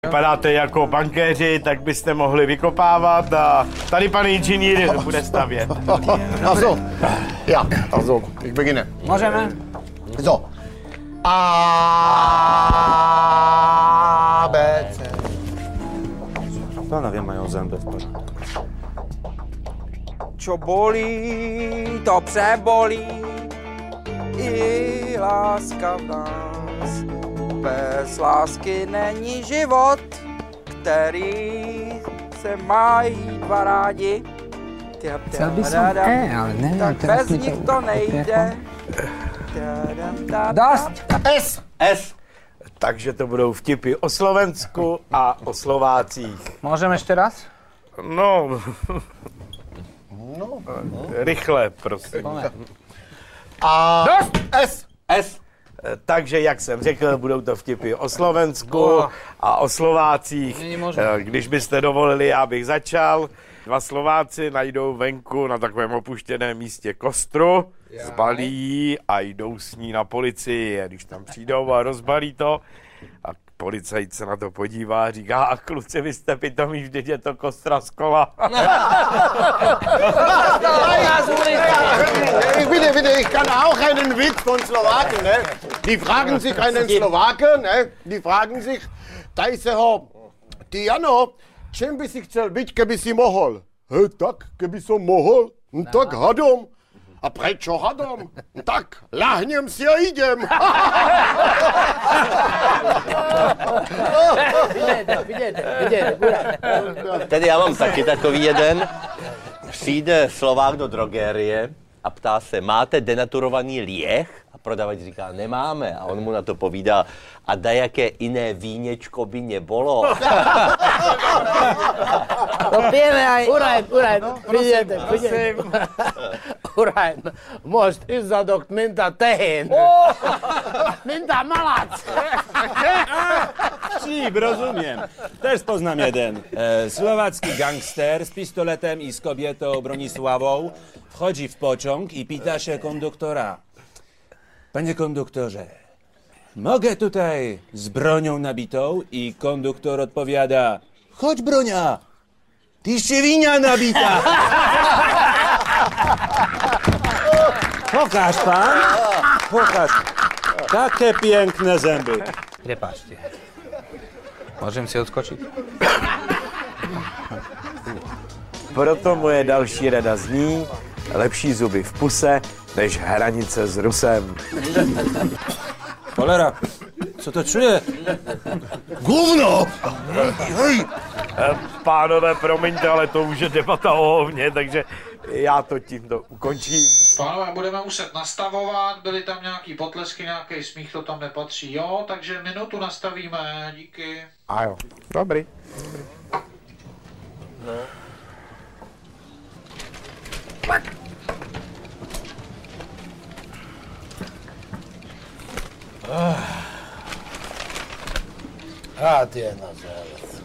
Vypadáte jako bankéři, tak byste mohli vykopávat a tady pan inženýr bude stavět. Also, ja, also, ich beginne. Můžeme? So. A, B, C. Pánovia majú zęby v pořádku. Čo bolí, to přebolí, i láska v nás. Bez lásky není život, který se mají dva rádi. Chcel by som ale neviem, tak teraz bez mi nich to nejde. Dosť! S. Takže to budou vtipy o Slovensku a o Slovácích. Môžem ešte raz? No, rychle, prosím. A, Dost! S. Takže, jak jsem řekl, budou to vtipy o Slovensku a o Slovácích. Když byste dovolili, já bych začal. Dva Slováci najdou venku na takovém opuštěném místě kostru, zbalí ji a jdou s ní na policii. A když tam přijdou a rozbalí to, a policajt se na to podívá a říká: a kluci, vy jste pitomí, vždyť je to kostra z kola. Ich kann auch einen Witz von Slowaken, ne? Die fragen sich einen Slowaken, ne? Die fragen sich, tajseho, ty Jano, čem by si chcel byť, keby si mohol? Tak, keby som mohol, tak hadom. A prečo hadom? Tak, lahnem si a idem. Vidíte. Tedy já mám taky takový jeden. Přijde Slovák do drogérie a ptá se, máte denaturovaný lieh? A prodavač říká, nemáme. A on mu na to povídá, a dajaké jiné vínečko by nebolo? No pijeme aj... Urajn, vidíte. Urajn, môžeš ísť za dokt minta tehén. Minta malac. Číp, rozumiem. Też poznám jeden. Slovácky gangster s pistoletem i s kobietą Bronisławą wchodzi w pociąg i pyta się konduktora: panie konduktorze, mogę tutaj z bronią nabitą? I konduktor odpowiada: chodź bronia, ty świnia nabita. Pokaż pan, pokaż. Takie piękne zęby. Prepáčte. Môžem si odskočiť? Proto moje další rada zní: lepší zuby v puse, než hranice s Rusem. Cholera, co to čuje? Gówno! Pánové, promiňte, ale to už je debata o hovně, takže já to tímto ukončím. Pánové, budeme muset nastavovat, byly tam nějaký potlesky, nějaký smích, to tam nepatří, jo? Takže minutu nastavíme, díky. A jo, dobrý. A ty je na zálet.